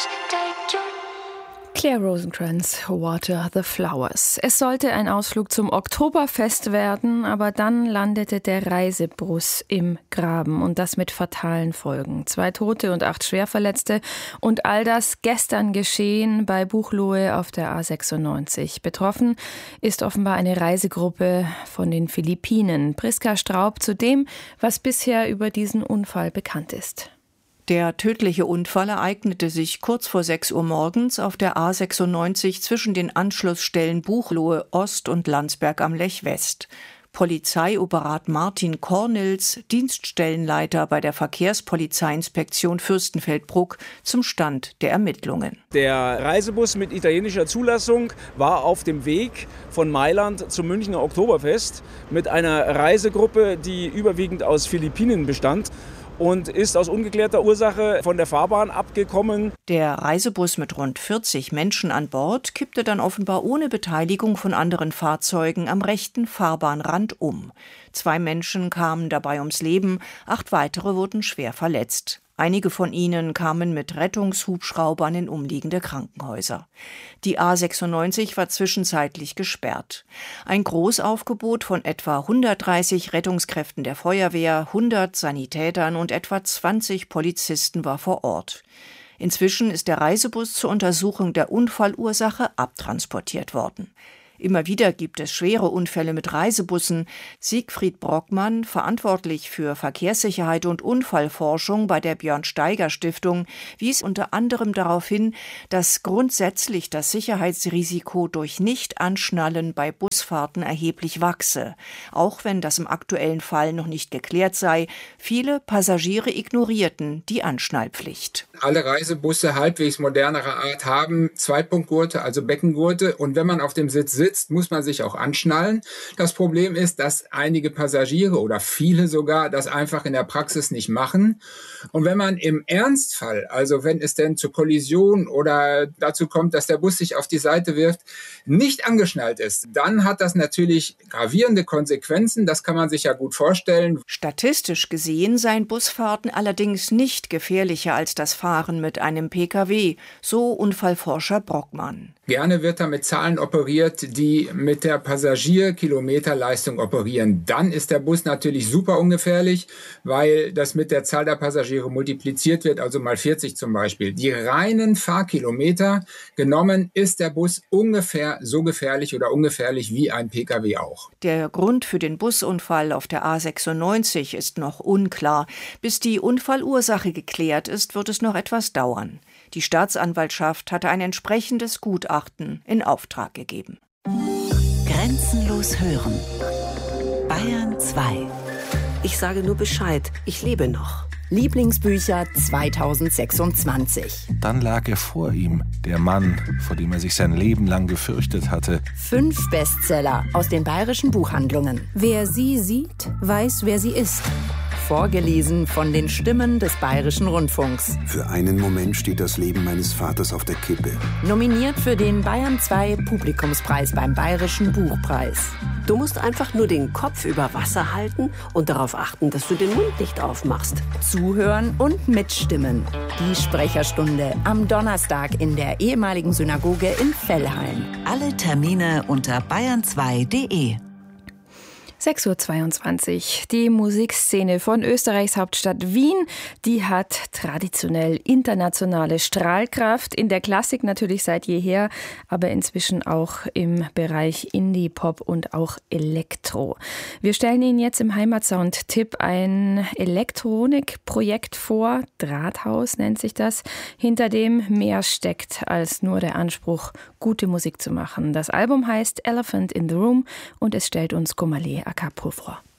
Claire Rosencrantz, Water the Flowers. Es sollte ein Ausflug zum Oktoberfest werden, aber dann landete der Reisebus im Graben und das mit fatalen Folgen. 2 Tote und 8 Schwerverletzte und all das gestern geschehen bei Buchloe auf der A96. Betroffen ist offenbar eine Reisegruppe von den Philippinen. Priska Straub zu dem, was bisher über diesen Unfall bekannt ist. Der tödliche Unfall ereignete sich kurz vor 6 Uhr morgens auf der A96 zwischen den Anschlussstellen Buchloe Ost und Landsberg am Lech West. Polizeioberrat Martin Kornils, Dienststellenleiter bei der Verkehrspolizeiinspektion Fürstenfeldbruck, zum Stand der Ermittlungen. Der Reisebus mit italienischer Zulassung war auf dem Weg von Mailand zum Münchner Oktoberfest mit einer Reisegruppe, die überwiegend aus Philippinen bestand, und ist aus ungeklärter Ursache von der Fahrbahn abgekommen. Der Reisebus mit rund 40 Menschen an Bord kippte dann offenbar ohne Beteiligung von anderen Fahrzeugen am rechten Fahrbahnrand um. 2 Menschen kamen dabei ums Leben, 8 weitere wurden schwer verletzt. Einige von ihnen kamen mit Rettungshubschraubern in umliegende Krankenhäuser. Die A96 war zwischenzeitlich gesperrt. Ein Großaufgebot von etwa 130 Rettungskräften der Feuerwehr, 100 Sanitätern und etwa 20 Polizisten war vor Ort. Inzwischen ist der Reisebus zur Untersuchung der Unfallursache abtransportiert worden. Immer wieder gibt es schwere Unfälle mit Reisebussen. Siegfried Brockmann, verantwortlich für Verkehrssicherheit und Unfallforschung bei der Björn-Steiger-Stiftung, wies unter anderem darauf hin, dass grundsätzlich das Sicherheitsrisiko durch Nicht-Anschnallen bei Busfahrten erheblich wachse. Auch wenn das im aktuellen Fall noch nicht geklärt sei, viele Passagiere ignorierten die Anschnallpflicht. Alle Reisebusse halbwegs modernerer Art haben Zweipunktgurte, also Beckengurte, und wenn man auf dem Sitz sitzt, muss man sich auch anschnallen. Das Problem ist, dass einige Passagiere oder viele sogar das einfach in der Praxis nicht machen. Und wenn man im Ernstfall, also wenn es denn zur Kollision oder dazu kommt, dass der Bus sich auf die Seite wirft, nicht angeschnallt ist, dann hat das natürlich gravierende Konsequenzen. Das kann man sich ja gut vorstellen. Statistisch gesehen seien Busfahrten allerdings nicht gefährlicher als das Fahren mit einem Pkw, so Unfallforscher Brockmann. Gerne wird da mit Zahlen operiert, die mit der Passagierkilometerleistung operieren. Dann ist der Bus natürlich super ungefährlich, weil das mit der Zahl der Passagiere multipliziert wird, also mal 40 zum Beispiel. Die reinen Fahrkilometer genommen ist der Bus ungefähr so gefährlich oder ungefährlich wie ein Pkw auch. Der Grund für den Busunfall auf der A96 ist noch unklar. Bis die Unfallursache geklärt ist, wird es noch etwas dauern. Die Staatsanwaltschaft hatte ein entsprechendes Gutachten in Auftrag gegeben. Grenzenlos hören. Bayern 2. Ich sage nur Bescheid, ich lebe noch. Lieblingsbücher 2026. Dann lag er vor ihm, der Mann, vor dem er sich sein Leben lang gefürchtet hatte. 5 Bestseller aus den bayerischen Buchhandlungen. Wer sie sieht, weiß, wer sie ist. Vorgelesen von den Stimmen des Bayerischen Rundfunks. Für einen Moment steht das Leben meines Vaters auf der Kippe. Nominiert für den Bayern 2 Publikumspreis beim Bayerischen Buchpreis. Du musst einfach nur den Kopf über Wasser halten und darauf achten, dass du den Mund nicht aufmachst. Zuhören und mitstimmen. Die Sprecherstunde am Donnerstag in der ehemaligen Synagoge in Vellheim. Alle Termine unter bayern2.de. 6:22 Uhr. Die Musikszene von Österreichs Hauptstadt Wien, die hat traditionell internationale Strahlkraft. In der Klassik natürlich seit jeher, aber inzwischen auch im Bereich Indie, Pop und auch Elektro. Wir stellen Ihnen jetzt im Heimatsound-Tipp ein Elektronikprojekt vor. Drahthaus nennt sich das, hinter dem mehr steckt als nur der Anspruch, gute Musik zu machen. Das Album heißt Elephant in the Room und es stellt uns Gomalé Acapulco vor.